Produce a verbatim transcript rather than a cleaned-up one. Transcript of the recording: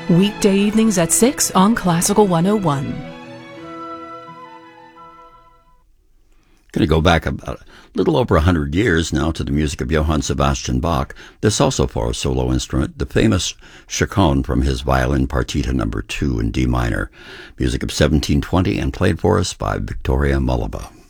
Weekday evenings at six on Classical one oh one. Going to go back about a little over a hundred years now to the music of Johann Sebastian Bach. This also for a solo instrument, the famous Chaconne from his Violin Partita number two in D minor. Music of seventeen twenty and played for us by Victoria Mullaba.